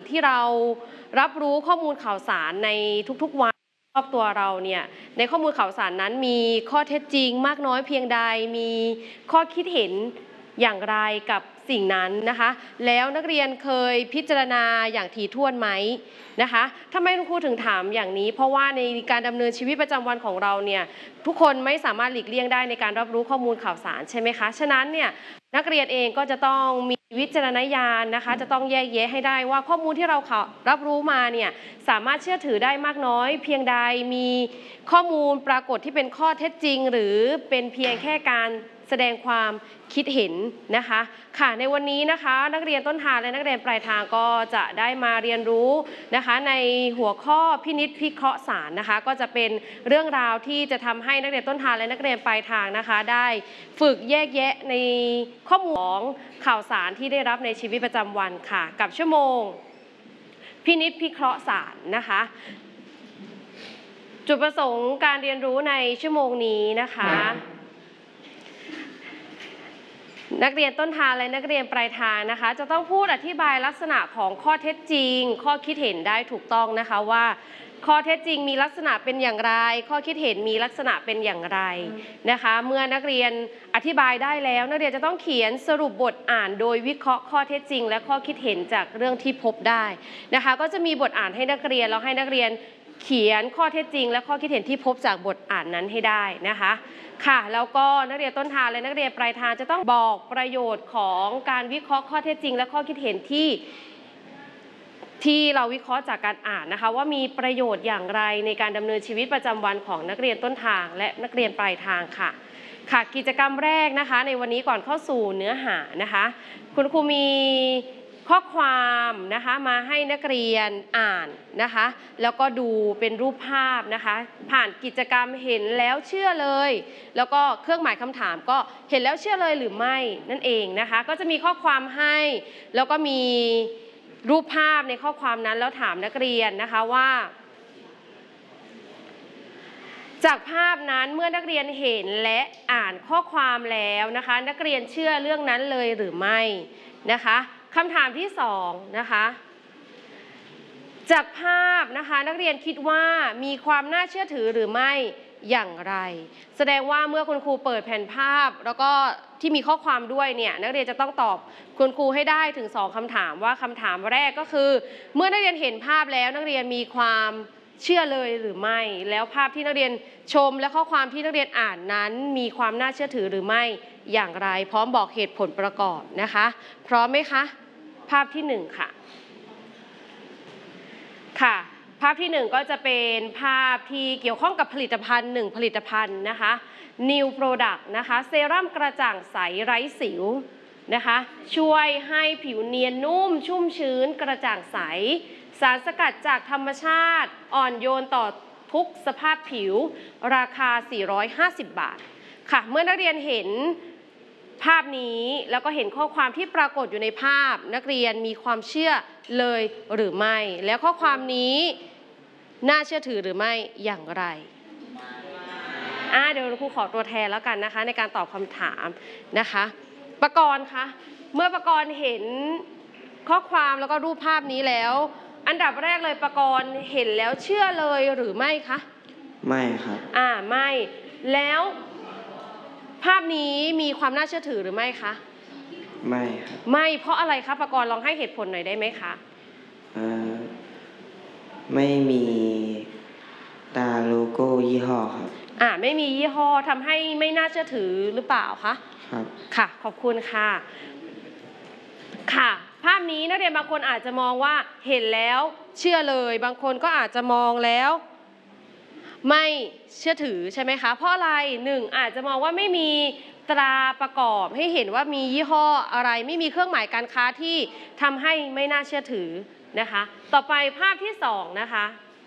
ที่เรารับรู้ข้อมูลข่าวสารในทุกๆวันรอบตัวเราเนี่ยในข้อมูลข่าวสารนั้นมีข้อเท็จจริงมากน้อยเพียงใดมีข้อคิดเห็นอย่างไรกับสิ่งนั้นนะคะแล้วนักเรียนเคยพิจารณาอย่างถี่ถ้วนไหมนะคะทำไมคุณครูถึงถามอย่างนี้เพราะว่าในการดำเนินชีวิตประจำวันของเราเนี่ยทุกคนไม่สามารถหลีกเลี่ยงได้ในการรับรู้ข้อมูลข่าวสารใช่ไหมคะฉะนั้นเนี่ยนักเรียนเองก็จะต้องมีวิจารณญาณนะคะจะต้องแยกแยะให้ได้ว่าข้อมูลที่เรารับรู้มาเนี่ยสามารถเชื่อถือได้มากน้อยเพียงใดมีข้อมูลปรากฏที่เป็นข้อเท็จจริงหรือเป็นเพียงแค่การแสดงความคิดเห็นนะคะค่ะในวันนี้นะคะนักเรียนต้นทางและนักเรียนปลายทางก็จะได้มาเรียนรู้นะคะในหัวข้อพินิจพิเคราะห์สารนะคะก็จะเป็นเรื่องราวที่จะทำให้นักเรียนต้นทางและนักเรียนปลายทางนะคะได้ฝึกแยกแยะในข้อมูลของข่าวสารที่ได้รับในชีวิตประจำวันค่ะกับชั่วโมงพินิจพิเคราะห์สารนะคะจุดประสงค์การเรียนรู้ในชั่วโมงนี้นะคะนักเรียนต้นทางและนักเรียนปลายทางนะคะจะต้องพูดอธิบายลักษณะของข้อเท็จจริงข้อคิดเห็นได้ถูกต้องนะคะว่าข้อเท็จจริงมีลักษณะเป็นอย่างไรข้อคิดเห็นมีลักษณะเป็นอย่างไรนะคะเมื่อนักเรียนอธิบายได้แล้วนักเรียนจะต้องเขียนสรุปบทอ่านโดยวิเคราะห์ข้อเท็จจริงและข้อคิดเห็นจากเรื่องที่พบได้นะคะก็จะมีบทอ่านให้นักเรียนแล้วให้นักเรียนเขียนข้อเท็จจริงและข้อคิดเห็นที่พบจากบทอ่านนั้นให้ได้นะคะค่ะแล้วก็นักเรียนต้นทางและนักเรียนปลายทางจะต้องบอกประโยชน์ของการวิเคราะห์ข้อเท็จจริงและข้อคิดเห็นที่เราวิเคราะห์จากการอ่านนะคะว่ามีประโยชน์อย่างไรในการดำเนินชีวิตประจำวันของนักเรียนต้นทางและนักเรียนปลายทางค่ะค่ะกิจกรรมแรกนะคะในวันนี้ก่อนเข้าสู่เนื้อหานะคะคุณครูมีข้อความนะคะมาให้นักเรียนอ่านนะคะแล้วก็ดูเป็นรูปภาพนะคะผ่านกิจกรรมเห็นแล้วเชื่อเลยแล้วก็เครื่องหมายคำถามก็เห็นแล้วเชื่อเลยหรือไม่นั่นเองนะคะก็จะมีข้อความให้แล้วก็มีรูปภาพในข้อความนั้นแล้วถามนักเรียนนะคะว่าจากภาพนั้นเมื่อนักเรียนเห็นและอ่านข้อความแล้วนะคะนักเรียนเชื่อเรื่องนั้นเลยหรือไม่นะคะคำถามที่2นะคะจากภาพนะคะนักเรียนคิดว่ามีความน่าเชื่อถือหรือไม่อย่างไรแสดงว่าเมื่อคุณครูเปิดแผ่นภาพแล้วก็ที่มีข้อความด้วยเนี่ยนักเรียนจะต้องตอบคุณครูให้ได้ถึง2คำถามว่าคำถามแรกก็คือเมื่อนักเรียนเห็นภาพแล้วนักเรียนมีความเชื่อเลยหรือไม่แล้วภาพที่นักเรียนชมและข้อความที่นักเรียนอ่านนั้นมีความน่าเชื่อถือหรือไม่อย่างไรพร้อมบอกเหตุผลประกอบนะคะพร้อมไหมคะภาพที่1ค่ะค่ะภาพที่1ก็จะเป็นภาพที่เกี่ยวข้องกับผลิตภัณฑ์1ผลิตภัณฑ์นะคะ New Product นะคะเซรั่มกระจ่างใสไร้สิวนะคะช่วยให้ผิวเนียนนุ่มชุ่มชื้นกระจ่างใสสารสกัดจากธรรมชาติอ่อนโยนต่อทุกสภาพผิวราคา450 บาทค่ะเมื่อนักเรียนเห็นภาพนี้แล้วก็เห็นข้อความที่ปรากฏอยู่ในภาพนักเรียนมีความเชื่อเลยหรือไม่แล้วข้อความนี้น่าเชื่อถือหรือไม่อย่างไรเดี๋ยวครูขอตัวแทนแล้วกันนะคะในการตอบคำถามนะคะปกรณ์คะเมื่อปกรณ์เห็นข้อความแล้วก็รูปภาพนี้แล้วอันดับแรกเลยปกรณ์เห็นแล้วเชื่อเลยหรือไม่คะไม่ครับไม่แล้วภาพนี้มีความน่าเชื่อถือหรือไม่คะไม่ครับไม่เพราะอะไรคะปกรณ์ลองให้เหตุผลหน่อยได้ไหมคะไม่มีตาโลโก้ยี่ห้อครับไม่มียี่ห้อทำให้ไม่น่าเชื่อถือหรือเปล่าคะครับค่ะขอบคุณค่ะค่ะภาพนี้นักเรียนบางคนอาจจะมองว่าเห็นแล้วเชื่อเลยบางคนก็อาจจะมองแล้วไม่เชื่อถือใช่ไหมคะเพราะอะไร1อาจจะมองว่าไม่มีตราประกอบให้เห็นว่ามียี่ห้ออะไรไม่มีเครื่องหมายการค้าที่ทำให้ไม่น่าเชื่อถือนะคะต่อไปภาพที่2นะคะ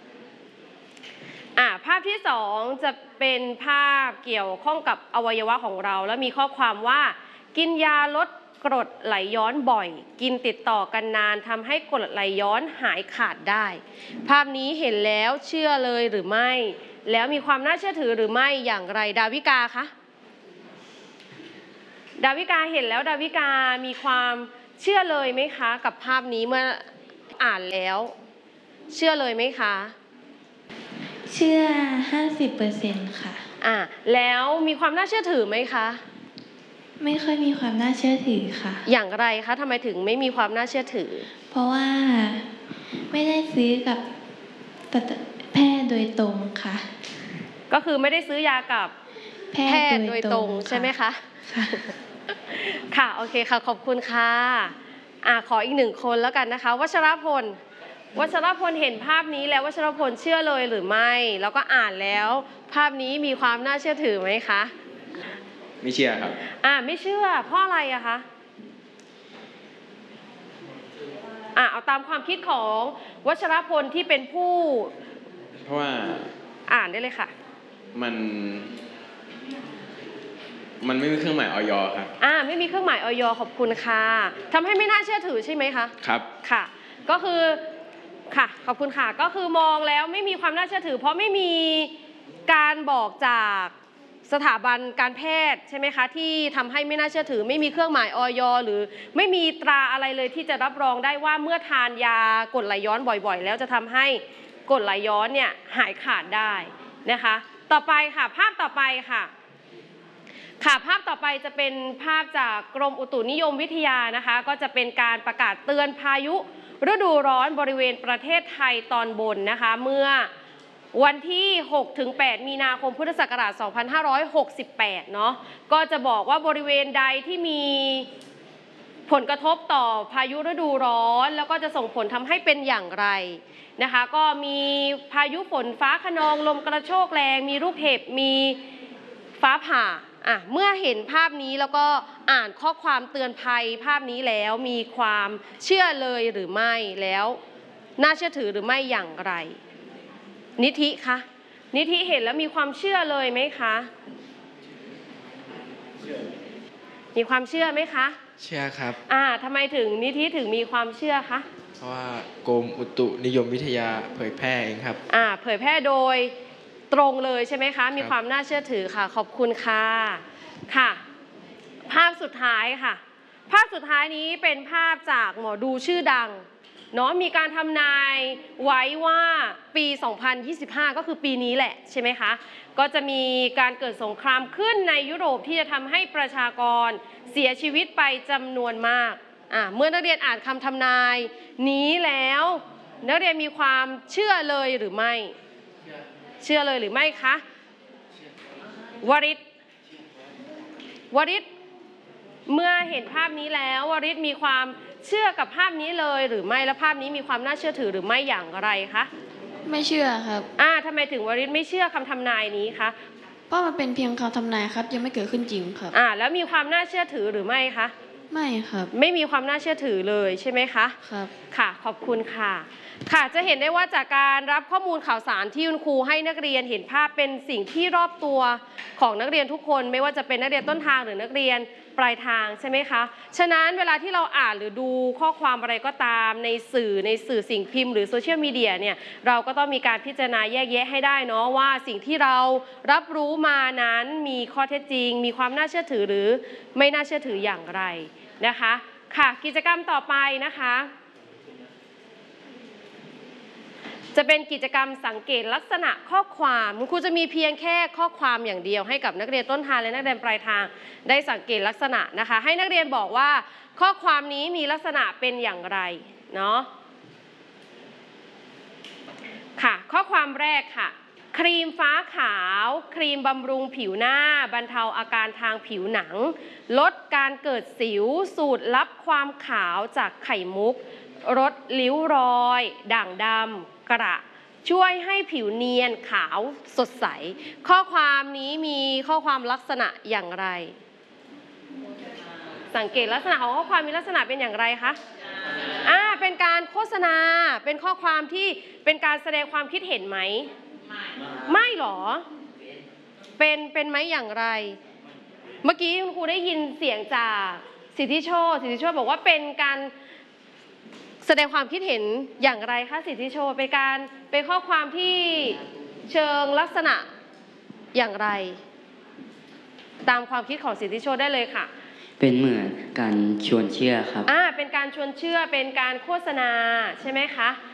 ภาพที่2จะเป็นภาพเกี่ยวข้องกับอวัยวะของเราแล้วมีข้อความว่ากินยาลดกรดไหลย้อนบ่อยกินติดต่อกันนานทำให้กรดไหลย้อนหายขาดได้ภาพนี้เห็นแล้วเชื่อเลยหรือไม่แล้วมีความน่าเชื่อถือหรือไม่อย่างไรดาวิกาคะดาวิกาเห็นแล้วดาวิกามีความเชื่อเลยไหมคะกับภาพนี้เมื่ออ่านแล้วเชื่อเลยไหมคะเชื่อ 50% ค่ะแล้วมีความน่าเชื่อถือไหมคะไม่ค่อยมีความน่าเชื่อถือค่ะอย่างไรคะทำไมถึงไม่มีความน่าเชื่อถือเพราะว่าไม่ได้ซื้อกับแพทย์โดยตรงค่ะก็คือไม่ได้ซื้อยากับแพทย์โดยตรงใช่ไหมคะค่ะโอเคค่ะขอบคุณค่ะขออีก1คนแล้วกันนะคะวัชรพลเห็นภาพนี้แล้ววัชรพลเชื่อเลยหรือไม่แล้วก็อ่านแล้วภาพนี้มีความน่าเชื่อถือไหมคะไม่เชื่อครับไม่เชื่อเพราะอะไรอะคะเอาตามความคิดของวัชรพลที่เป็นผู้เพราะว่าอ่านได้เลยค่ะมันไม่มีเครื่องหมายอย.ครับไม่มีเครื่องหมายอย.ขอบคุณค่ะทำให้ไม่น่าเชื่อถือใช่ไหมคะครับค่ะก็คือค่ะขอบคุณค่ะก็คือมองแล้วไม่มีความน่าเชื่อถือเพราะไม่มีการบอกจากสถาบันการแพทย์ใช่ไหมคะที่ทำให้ไม่น่าเชื่อถือไม่มีเครื่องหมายอย.หรือไม่มีตราอะไรเลยที่จะรับรองได้ว่าเมื่อทานยากรดไหลย้อนบ่อยๆแล้วจะทำให้กรดไหลย้อนเนี่ยหายขาดได้นะคะต่อไปค่ะภาพต่อไปค่ะภาพต่อไปจะเป็นภาพจากกรมอุตุนิยมวิทยานะคะก็จะเป็นการประกาศเตือนพายุฤดูร้อนบริเวณประเทศไทยตอนบนนะคะเมื่อวันที่ 6-8 มีนาคมพุทธศักราช 2568 เนาะก็จะบอกว่าบริเวณใดที่มีผลกระทบต่อพายุฤดูร้อนแล้วก็จะส่งผลทำให้เป็นอย่างไรนะคะก็มีพายุฝนฟ้าคะนองลมกระโชกแรงมีลูกเห็บมีฟ้าผ่าเมื่อเห็นภาพนี้แล้วก็อ่านข้อความเตือนภัยภาพนี้แล้วมีความเชื่อเลยหรือไม่แล้วน่าเชื่อถือหรือไม่อย่างไรนิธิคะนิธิเห็นแล้วมีความเชื่อเลยไหมคะมีความเชื่อไหมคะเชื่อครับทำไมถึงนิธิถึงมีความเชื่อคะเพราะว่ากรมอุตุนิยมวิทยาเผยแพร่เองครับเผยแพร่โดยตรงเลยใช่ไหมคะมีความน่าเชื่อถือค่ะขอบคุณค่ะค่ะภาพสุดท้ายค่ะภาพสุดท้ายนี้เป็นภาพจากหมอดูชื่อดังเนาะมีการทำนายไว้ว่าปี 2025 ก็คือปีนี้แหละใช่ไหมคะก็จะมีการเกิดสงครามขึ้นในยุโรปที่จะทำให้ประชากรเสียชีวิตไปจำนวนมากเมื่อนักเรียนอ่านคำทำนายนี้แล้วนักเรียนมีความเชื่อเลยหรือไม่เชื่อเลยหรือไม่คะวริศเมื่อเห็นภาพนี้แล้ววริศมีความเชื่อกับภาพนี้เลยหรือไม่และภาพนี้มีความน่าเชื่อถือหรือไม่อย่างไรคะไม่เชื่อครับทำไมถึงวริศไม่เชื่อคำทำนายนี้คะเพราะมันเป็นเพียงคำทำนายครับยังไม่เกิดขึ้นจริงครับแล้วมีความน่าเชื่อถือหรือไม่คะไม่ครับไม่มีความน่าเชื่อถือเลยใช่ไหมคะครับค่ะขอบคุณค่ะจะเห็นได้ว่าจากการรับข้อมูลข่าวสารที่คุณครูให้นักเรียนเห็นภาพเป็นสิ่งที่รอบตัวของนักเรียนทุกคนไม่ว่าจะเป็นนักเรียนต้นทางหรือนักเรียนปลายทางใช่ไหมคะฉะนั้นเวลาที่เราอ่านหรือดูข้อความอะไรก็ตามในสื่อสิ่งพิมพ์หรือโซเชียลมีเดียเนี่ยเราก็ต้องมีการพิจารณาแยกแยะให้ได้เนาะว่าสิ่งที่เรารับรู้มานั้นมีข้อเท็จจริงมีความน่าเชื่อถือหรือไม่น่าเชื่อถืออย่างไรนะคะค่ะกิจกรรมต่อไปนะคะจะเป็นกิจกรรมสังเกตลักษณะข้อความคุณครูจะมีเพียงแค่ข้อความอย่างเดียวให้กับนักเรียนต้นทางและนักเรียนปลายทางได้สังเกตลักษณะนะคะให้นักเรียนบอกว่าข้อความนี้มีลักษณะเป็นอย่างไรเนาะค่ะข้อความแรกค่ะครีมฟ้าขาวครีมบำรุงผิวหน้าบรรเทาอาการทางผิวหนังลดการเกิดสิวสูตรลับความขาวจากไข่มุกลดริ้วรอยด่างดำกระช่วยให้ผิวเนียนขาวสดใสข้อความนี้มีข้อความลักษณะอย่างไรสังเกตลักษณะของข้อความมีลักษณะเป็นอย่างไรคะเป็นการโฆษณาเป็นข้อความที่เป็นการแสดงความคิดเห็นไหมไม่หรอเป็นไหมอย่างไรเมื่อกี้คุณครูได้ยินเสียงจากสิทธิโชติบอกว่าเป็นการแสดงความคิดเห็นอย่างไรคะสิทธิโชติเป็นข้อความที่เชิงลักษณะอย่างไรตามความคิดของสิทธิโชติได้เลยค่ะเป็นเหมือนการชวนเชื่อครับเป็นการชวนเชื่อเป็นการโฆษณาใช่ไหมคะ